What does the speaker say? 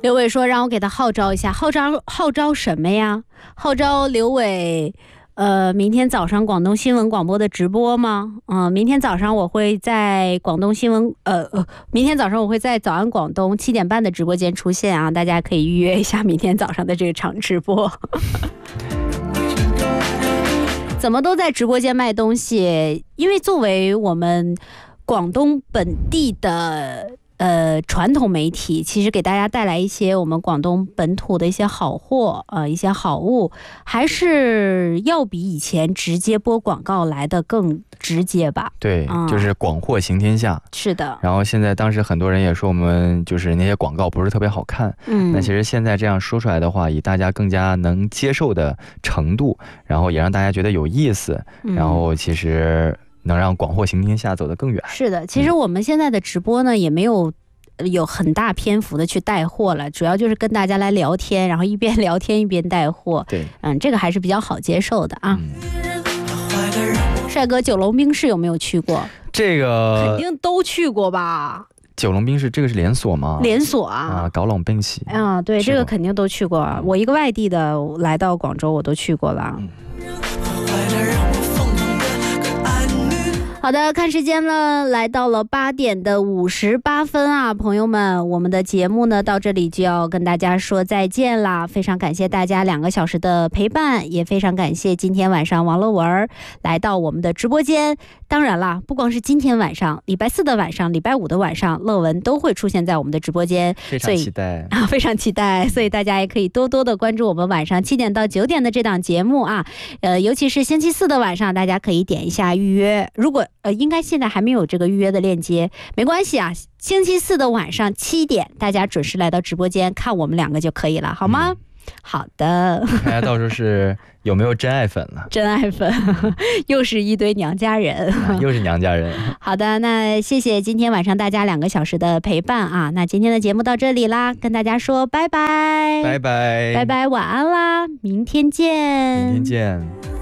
刘伟说让我给他号召一下，号召什么呀？号召刘伟明天早上广东新闻广播的直播吗？明天早上我会在广东新闻明天早上我会在早安广东7点半的直播间出现啊，大家可以预约一下明天早上的这个场直播。怎么都在直播间卖东西？因为作为我们广东本地的传统媒体，其实给大家带来一些我们广东本土的一些好货，一些好物，还是要比以前直接播广告来的更直接吧？ 对，就是广货行天下。 是的。 然后现在当时很多人也说我们就是那些广告不是特别好看，那其实现在这样说出来的话，以大家更加能接受的程度，然后也让大家觉得有意思，然后其实能让广货行天下走得更远。 是的，其实我们现在的直播呢，也没有很大篇幅的去带货了，主要就是跟大家来聊天，然后一边聊天一边带货。 对， 这个还是比较好接受的啊。帅哥，九龙冰室有没有去过？ 这个肯定都去过吧。 九龙冰室这个是连锁吗？ 连锁啊， 九龙冰室啊，对，这个肯定都去过。我一个外地的来到广州，我都去过了。好的，看时间了，来到了8点的58分啊，朋友们，我们的节目呢到这里就要跟大家说再见啦。非常感谢大家2个小时的陪伴，也非常感谢今天晚上王乐文来到我们的直播间。当然啦，不光是今天晚上，礼拜4的晚上，礼拜5的晚上，乐文都会出现在我们的直播间， 非常期待啊，非常期待。所以大家也可以多多的关注我们晚上7点到9点的这档节目啊，尤其是星期4的晚上，大家可以点一下预约。如果应该现在还没有这个预约的链接，没关系啊。星期4的晚上7点，大家准时来到直播间看我们2个就可以了，好吗？好的。 大家到时候是有没有真爱粉了？ 真爱粉，又是一堆娘家人， 又是娘家人。 好的，那谢谢今天晚上大家2个小时的陪伴啊。那今天的节目到这里啦，跟大家说拜拜， 拜拜， 拜拜，晚安啦，明天见， 明天见。